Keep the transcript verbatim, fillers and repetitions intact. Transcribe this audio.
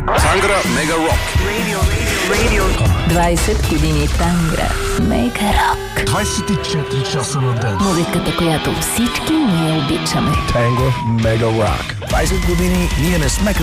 Tangra Mega Rock. Radio, radio, radio. двайсет години Тангра Мега Рок. двайсет и четири часа на ден. Музиката, която всички ние обичаме. Tango Mega Rock. двайсет години ние не сме